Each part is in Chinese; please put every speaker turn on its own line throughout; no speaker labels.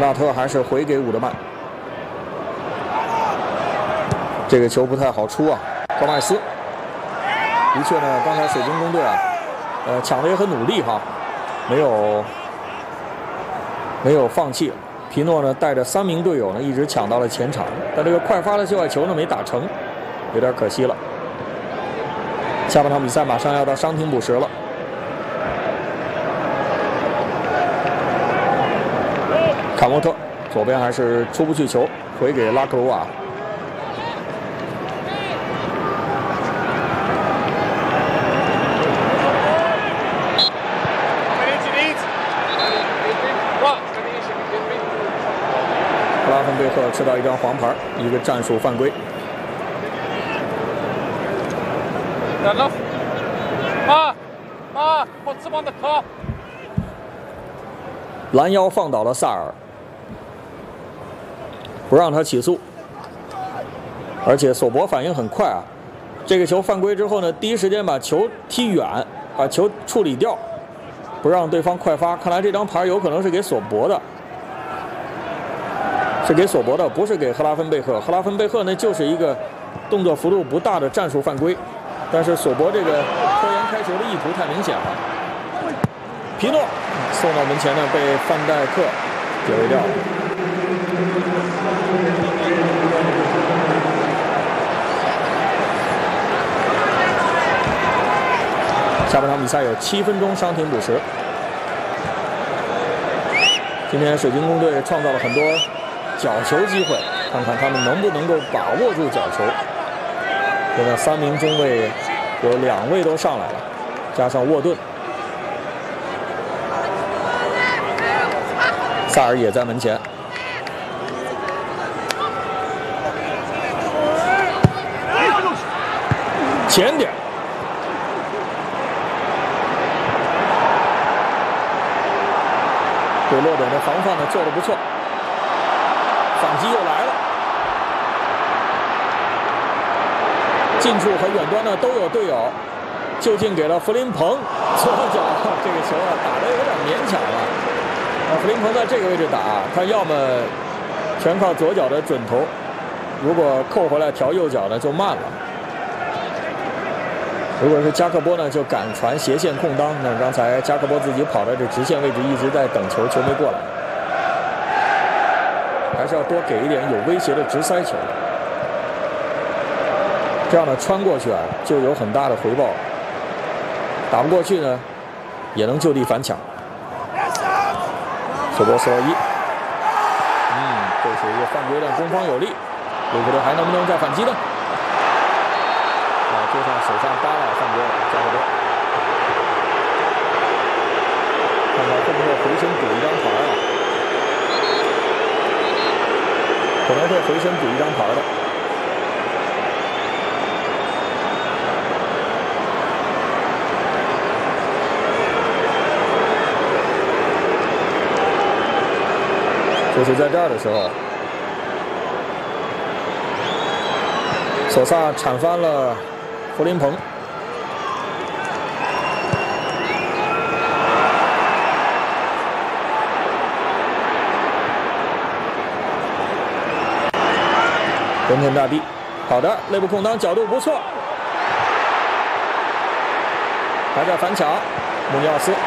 纳特还是回给伍德曼，这个球不太好出啊。高麦斯，的确呢，刚才水晶宫队啊，抢的也很努力哈，没有放弃。皮诺呢带着3名队友呢一直抢到了前场，但这个快发的界外球呢没打成，有点可惜了。下半场比赛马上要到伤停补时了。卡莫特左边还是出不去球，回给拉克鲁瓦。克拉芬贝赫吃到一张黄牌，一个战术犯规。拦腰放倒了萨尔，不让他起诉。而且索博反应很快啊，这个球犯规之后呢，第一时间把球踢远，把球处理掉，不让对方快发。看来这张牌有可能是给索博的。是给索博的，不是给赫拉芬贝赫。赫拉芬贝赫呢，就是一个动作幅度不大的战术犯规，但是索博这个拖延开球的意图太明显了。皮诺送到门前呢，被范戴克解围掉了。下半场比赛有7分钟伤停补时。今天水晶宫队创造了很多角球机会，看看他们能不能够把握住角球。现在3名中卫有2位都上来了，加上沃顿，萨尔也在门前。前点，对洛本的防范呢做得不错。反击又来了，近处和远端呢都有队友，就近给了弗林彭左脚，这个球啊打得有点勉强了。弗林彭在这个位置打，他要么全靠左脚的准头，如果扣回来调右脚呢就慢了。如果是加克波呢，就敢传斜线空当。那刚才加克波自己跑在这直线位置，一直在等球，球没过来。还是要多给一点有威胁的直塞球，这样呢穿过去啊就有很大的回报。打不过去呢，也能就地反抢。索博斯洛伊，这是一个犯规的攻方有力，利物浦队还能不能再反击呢？就像手上扒拉犯规了，加克波，看看会不会回身补一张牌啊？可能会回身补一张牌的。就是在这儿的时候，索萨铲翻了弗林彭。奔腾大地，好的，内部空当角度不错，还在反抢，穆尼奥斯。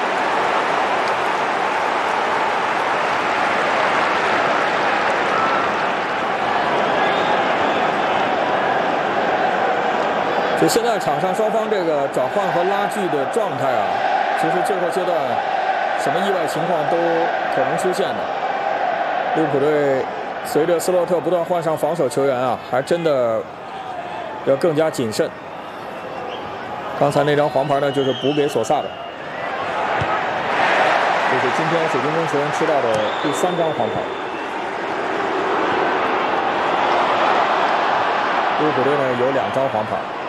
就现在场上双方这个转换和拉锯的状态啊，其实最后阶段什么意外情况都可能出现的。利物浦队随着斯洛特不断换上防守球员啊，还真的要更加谨慎。刚才那张黄牌呢，就是补给索萨的，这是今天水晶宫球员吃到的第3张黄牌。利物浦队呢有2张黄牌。